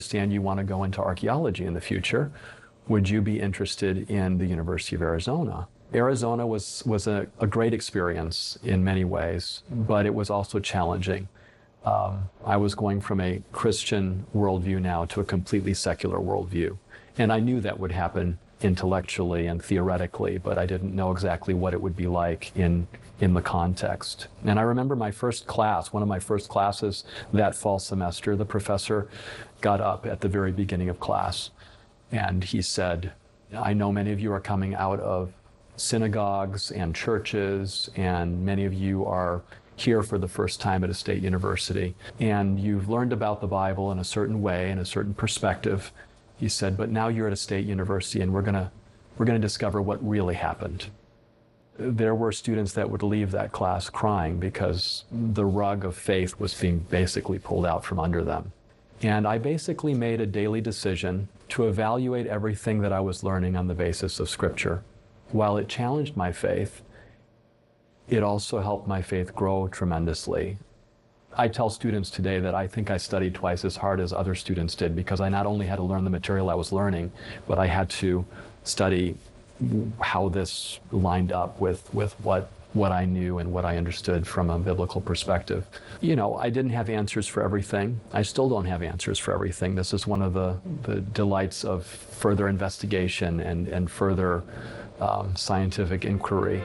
understand you want to go into archaeology in the future. Would you be interested in the University of Arizona? Arizona was a great experience in many ways, but it was also challenging. I was going from a Christian worldview now to a completely secular worldview. And I knew that would happen intellectually and theoretically, but I didn't know exactly what it would be like in the context. And I remember my first class, one of my first classes that fall semester, the professor got up at the very beginning of class and he said, I know many of you are coming out of synagogues and churches, and many of you are here for the first time at a state university, and you've learned about the Bible in a certain way, in a certain perspective. He said, but now you're at a state university and we're gonna discover what really happened. There were students that would leave that class crying because the rug of faith was being basically pulled out from under them. And I basically made a daily decision to evaluate everything that I was learning on the basis of Scripture. While it challenged my faith, it also helped my faith grow tremendously. I tell students today that I think I studied twice as hard as other students did, because I not only had to learn the material I was learning, but I had to study how this lined up with what I knew and what I understood from a biblical perspective. You know, I didn't have answers for everything. I still don't have answers for everything. This is one of the delights of further investigation and further scientific inquiry.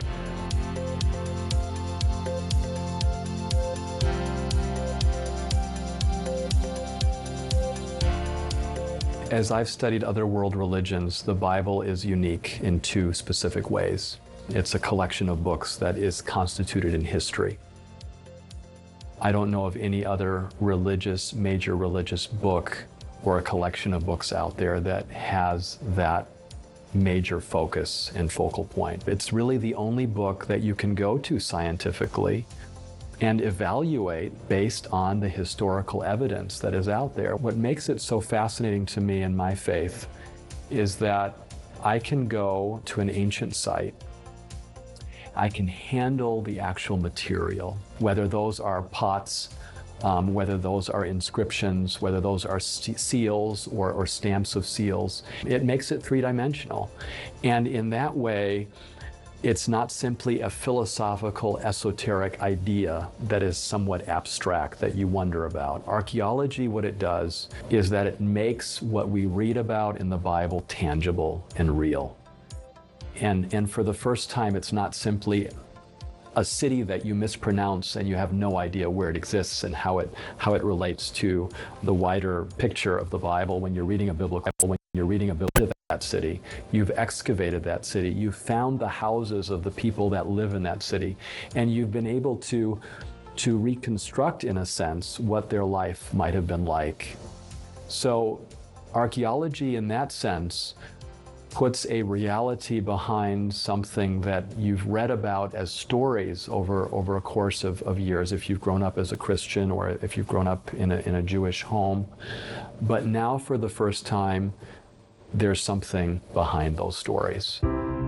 As I've studied other world religions, the Bible is unique in two specific ways. It's a collection of books that is constituted in history. I don't know of any other major religious book or a collection of books out there that has that major focus and focal point. It's really the only book that you can go to scientifically and evaluate based on the historical evidence that is out there. What makes it so fascinating to me in my faith is that I can go to an ancient site, I can handle the actual material, whether those are pots, whether those are inscriptions, whether those are seals or stamps of seals. It makes it three-dimensional. And in that way, it's not simply a philosophical, esoteric idea that is somewhat abstract that you wonder about. Archaeology, what it does is that it makes what we read about in the Bible tangible and real. And for the first time, it's not simply a city that you mispronounce and you have no idea where it exists and how it relates to the wider picture of the Bible. When you're reading a biblical of that city, you've excavated that city, you've found the houses of the people that live in that city, and you've been able to reconstruct, in a sense, what their life might have been like. So archaeology, in that sense, puts a reality behind something that you've read about as stories over a course of years, if you've grown up as a Christian or if you've grown up in a Jewish home. But now, for the first time, there's something behind those stories.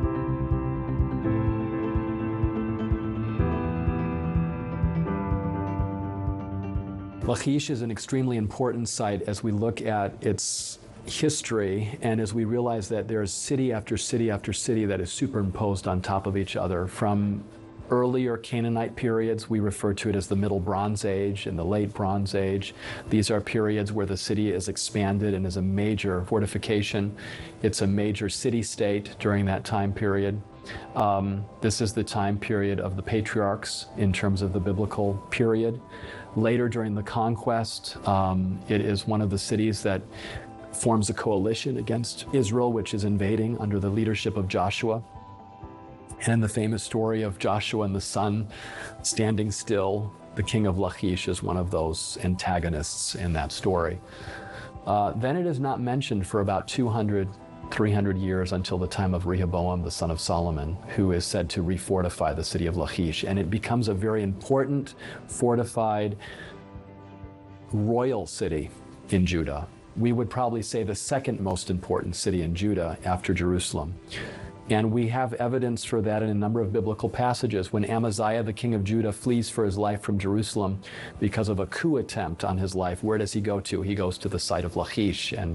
Lachish is an extremely important site as we look at its history, and as we realize that there's city after city after city that is superimposed on top of each other. From earlier Canaanite periods, we refer to it as the Middle Bronze Age and the Late Bronze Age. These are periods where the city is expanded and is a major fortification. It's a major city-state during that time period. This is the time period of the patriarchs in terms of the biblical period. Later, during the conquest, it is one of the cities that forms a coalition against Israel, which is invading under the leadership of Joshua. And in the famous story of Joshua and the sun standing still, the king of Lachish is one of those antagonists in that story. Then it is not mentioned for about 200, 300 years until the time of Rehoboam, the son of Solomon, who is said to refortify the city of Lachish. And it becomes a very important, fortified, royal city in Judah. We would probably say the second most important city in Judah after Jerusalem. And we have evidence for that in a number of biblical passages. When Amaziah, the king of Judah, flees for his life from Jerusalem because of a coup attempt on his life, where does he go to? He goes to the site of Lachish and